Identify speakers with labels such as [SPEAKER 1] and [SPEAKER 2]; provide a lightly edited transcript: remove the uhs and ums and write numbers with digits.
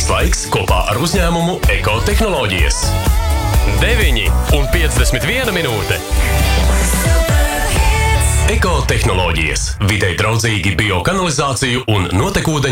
[SPEAKER 1] Šis laiks kopā ar uzņēmumu Ekotehnoloģijas. 9:51 minūte. Ekotehnoloģijas. Videi draudzīgi biokanalizāciju un notekūdeņu